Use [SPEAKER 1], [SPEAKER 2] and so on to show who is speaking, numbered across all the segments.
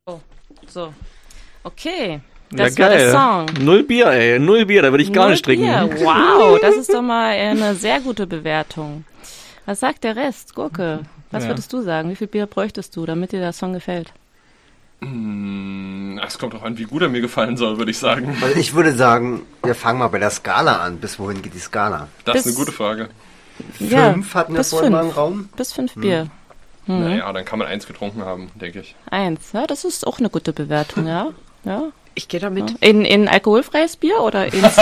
[SPEAKER 1] Oh, so. Okay.
[SPEAKER 2] Ja,
[SPEAKER 1] Das war
[SPEAKER 2] geil.
[SPEAKER 1] der Song.
[SPEAKER 2] 0 Bier, ey. 0 Bier, da würde ich gar nicht trinken.
[SPEAKER 1] Bier. Wow, das ist doch mal eine sehr gute Bewertung. Was sagt der Rest? Gurke, was würdest du sagen? Wie viel Bier bräuchtest du, damit dir der Song gefällt?
[SPEAKER 3] Es kommt auch an, wie gut er mir gefallen soll, würde ich sagen.
[SPEAKER 4] Also ich würde sagen, wir fangen mal bei der Skala an. Bis wohin geht die Skala?
[SPEAKER 3] Das ist eine gute Frage.
[SPEAKER 4] 5 hatten wir vorhin mal im Raum.
[SPEAKER 1] Bis 5 Bier.
[SPEAKER 3] Naja, dann kann man 1 getrunken haben, denke ich.
[SPEAKER 1] 1, ja, das ist auch eine gute Bewertung, ja. Ja.
[SPEAKER 5] Ich gehe damit.
[SPEAKER 1] In alkoholfreies Bier oder ins...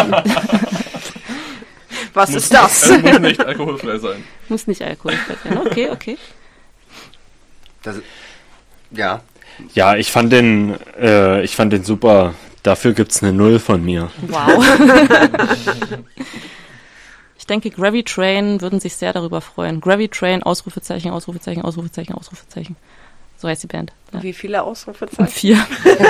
[SPEAKER 5] Was ist das?
[SPEAKER 3] Es muss nicht alkoholfrei sein.
[SPEAKER 1] Muss nicht alkoholfrei sein. Okay.
[SPEAKER 4] Ja.
[SPEAKER 6] Ja, ich fand den super. Dafür gibt's eine 0 von mir.
[SPEAKER 1] Wow. Ich denke, Gravy Train würden sich sehr darüber freuen. Gravy Train, Ausrufezeichen, Ausrufezeichen, Ausrufezeichen, Ausrufezeichen. So heißt die Band. Ja.
[SPEAKER 5] Wie viele Ausrufezeichen?
[SPEAKER 1] 4.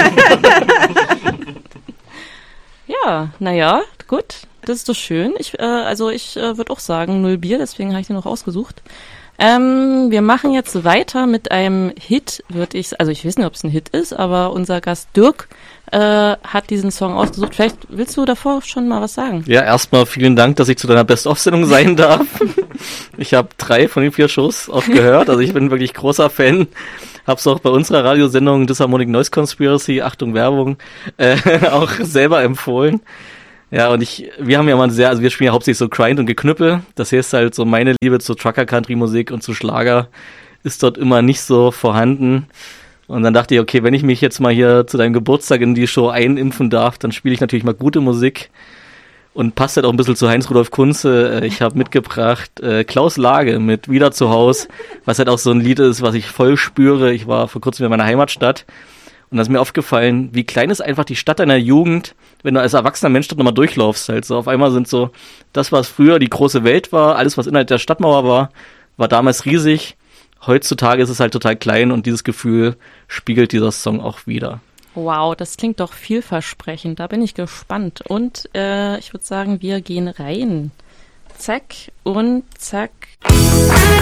[SPEAKER 1] Ja, naja, gut. Das ist doch schön. Ich würde auch sagen 0 Bier, deswegen habe ich den noch ausgesucht. Wir machen jetzt weiter mit einem Hit, ich weiß nicht, ob es ein Hit ist, aber unser Gast Dirk hat diesen Song ausgesucht. Vielleicht willst du davor schon mal was sagen?
[SPEAKER 2] Ja, erstmal vielen Dank, dass ich zu deiner Best-of-Sendung sein darf. Ich habe 3 von den 4 Shows auch gehört, also ich bin wirklich großer Fan. Hab's auch bei unserer Radiosendung Disharmonic Noise Conspiracy, Achtung Werbung, auch selber empfohlen. Ja, und wir haben ja mal wir spielen ja hauptsächlich so Grind und Geknüppel. Das heißt halt so, meine Liebe zu Trucker-Country-Musik und zu Schlager ist dort immer nicht so vorhanden. Und dann dachte ich, okay, wenn ich mich jetzt mal hier zu deinem Geburtstag in die Show einimpfen darf, dann spiele ich natürlich mal gute Musik. Und passt halt auch ein bisschen zu Heinz-Rudolf Kunze. Ich habe mitgebracht Klaus Lage mit Wieder zu Haus, was halt auch so ein Lied ist, was ich voll spüre. Ich war vor kurzem in meiner Heimatstadt und da ist mir aufgefallen, wie klein ist einfach die Stadt deiner Jugend, wenn du als erwachsener Mensch dort nochmal durchlaufst. Halt so auf einmal sind so das, was früher die große Welt war, alles, was innerhalb der Stadtmauer war damals riesig. Heutzutage ist es halt total klein und dieses Gefühl spiegelt dieser Song auch wieder.
[SPEAKER 1] Wow, das klingt doch vielversprechend. Da bin ich gespannt. Und ich würde sagen, wir gehen rein. Zack und zack.